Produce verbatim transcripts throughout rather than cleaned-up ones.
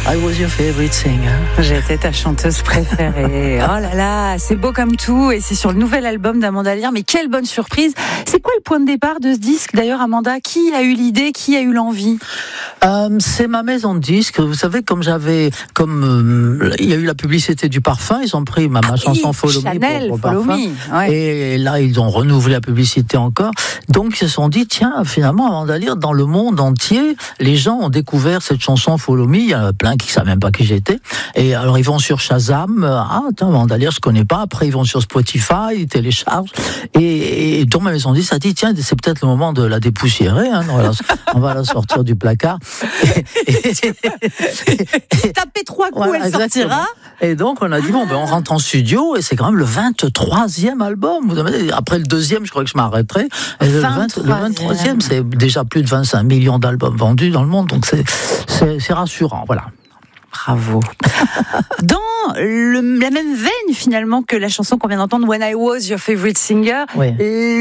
I was your favorite singer. J'étais ta chanteuse préférée. Oh là là, c'est beau comme tout et c'est sur le nouvel album d'Amanda Lear. Mais quelle bonne surprise. C'est quoi le point de départ de ce disque d'ailleurs, Amanda? Qui a eu l'idée? Qui a eu l'envie? Euh, c'est ma maison de disques. Vous savez, comme j'avais, comme euh, il y a eu la publicité du parfum, ils ont pris ma, ma ah chanson oui, Follow Chanel, Me pour, pour Follow parfum. Me, ouais. Et là, ils ont renouvelé la publicité encore. Donc, ils se sont dit, tiens, finalement, Amanda Lear, dans le monde entier, les gens ont découvert cette chanson Follow Me. Il y en a plein qui ne savent même pas qui j'étais. Et alors, ils vont sur Shazam. Ah, attends, Amanda Lear, je ne connais pas. Après, ils vont sur Spotify, ils téléchargent. Et, et donc, ma maison de disques a dit, tiens, c'est peut-être le moment de la dépoussiérer. Hein, on, va la, on va la sortir du placard. Et, et, Tapez trois coups, voilà, elle sortira. Et donc, on a dit, bon, ben, on rentre en studio, et c'est quand même le vingt-troisième album. Après le deuxième, je crois que je m'arrêterai. Et le, vingt, le vingt-troisième, c'est déjà plus de vingt-cinq millions d'albums vendus dans le monde, donc c'est, c'est, c'est rassurant, voilà. Bravo. Dans le, la même veine finalement que la chanson qu'on vient d'entendre, When I Was Your Favorite Singer, oui.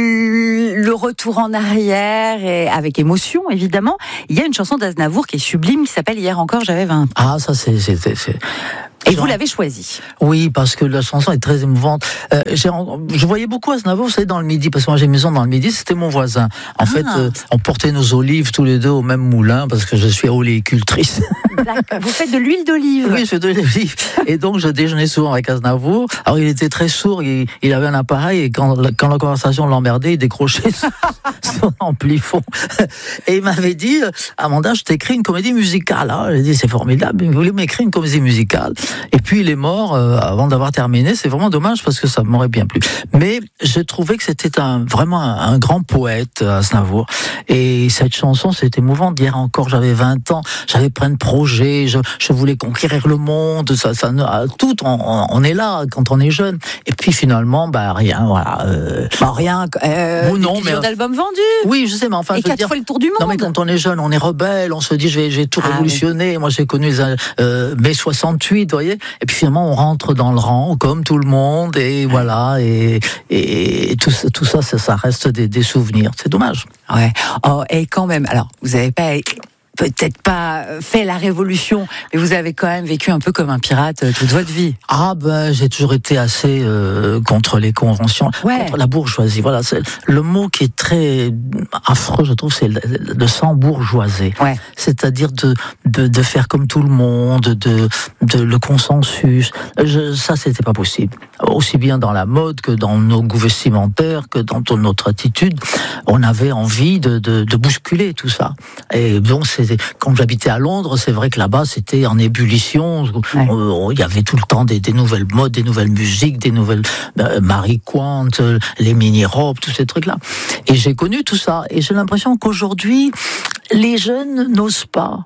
Le retour en arrière et avec émotion évidemment, il y a une chanson d'Aznavour qui est sublime qui s'appelle Hier encore j'avais vingt ans. Ah ça c'est, c'est, c'est, c'est... Et vous l'avez choisi. Oui, parce que la chanson est très émouvante. Euh, j'ai, je voyais beaucoup Aznavour, vous savez, dans le Midi, parce que moi j'ai une maison dans le Midi, c'était mon voisin. En ah. fait, euh, on portait nos olives tous les deux au même moulin, parce que je suis oléicultrice. Vous faites de l'huile d'olive? Oui, je fais de l'huile d'olive. Et donc, je déjeunais souvent avec Aznavour. Alors, il était très sourd, il, il avait un appareil, et quand, quand la conversation l'emmerdait, il décrochait son amplifon. Et il m'avait dit, Amanda, je t'écris une comédie musicale. Alors, j'ai dit, c'est formidable, il voulait m'écrire une comédie musicale. Et puis, il est mort euh, avant d'avoir terminé. C'est vraiment dommage, parce que ça m'aurait bien plu. Mais je trouvais que c'était un, vraiment un, un grand poète, Aznavour. Et cette chanson, c'était émouvant. Hier encore, j'avais vingt ans, j'avais plein de projets. Je, je voulais conquérir le monde, ça, ça, tout, on, on est là quand on est jeune. Et puis finalement, bah rien, voilà. Euh, bah rien. Euh, ou non, des millions mais d'albums vendus. Oui, je sais, mais enfin, et je veux quatre dire, fois le tour du monde. Non, mais quand on est jeune, on est rebelle, on se dit, je vais, je vais tout ah, révolutionner. Oui. Moi, j'ai connu les euh, mai soixante-huit, vous voyez. Et puis finalement, on rentre dans le rang, comme tout le monde, et ah. voilà. Et, et, et tout, tout ça, ça, ça reste des, des souvenirs. C'est dommage. Ouais. Oh, et quand même, alors, vous n'avez pas. Peut-être pas fait la révolution, mais vous avez quand même vécu un peu comme un pirate toute votre vie. Ah ben, j'ai toujours été assez euh, contre les conventions, ouais. contre la bourgeoisie. Voilà, c'est le mot qui est très affreux, je trouve, c'est le, le s'embourgeoiser. Ouais. C'est-à-dire de, de de faire comme tout le monde, de de le consensus. Je, ça, c'était pas possible. Aussi bien dans la mode que dans nos goûts vestimentaires, que dans notre attitude, on avait envie de de, de bousculer tout ça. Et donc c'est quand j'habitais à Londres, c'est vrai que là-bas, c'était en ébullition. Ouais. Il y avait tout le temps des, des nouvelles modes, des nouvelles musiques, des nouvelles euh, Marie Quant, les mini-robes, tous ces trucs-là. Et j'ai connu tout ça. Et j'ai l'impression qu'aujourd'hui, les jeunes n'osent pas.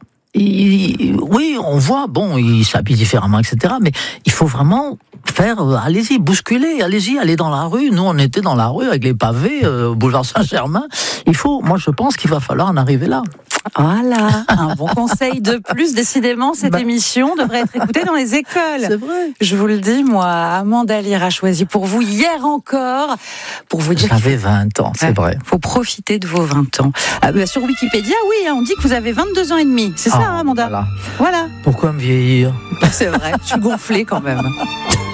Ils, oui, on voit, bon, ils s'habillent différemment, et cetera. Mais il faut vraiment faire, euh, allez-y, bousculer, allez-y, allez dans la rue. Nous, on était dans la rue avec les pavés, euh, boulevard Saint-Germain. Il faut, moi, je pense qu'il va falloir en arriver là. Voilà, un bon conseil de plus. Décidément, cette bah... émission devrait être écoutée dans les écoles. C'est vrai. Je vous le dis, moi, Amanda Lear a choisi pour vous hier encore, pour vous dire. J'avais vingt ans, c'est ouais, vrai. Faut profiter de vos vingt ans. Ah, bah, sur Wikipédia, oui, on dit que vous avez vingt-deux ans et demi. C'est ah, ça, Amanda. Voilà. Voilà. Pourquoi me vieillir ? C'est vrai. Je suis gonflée quand même.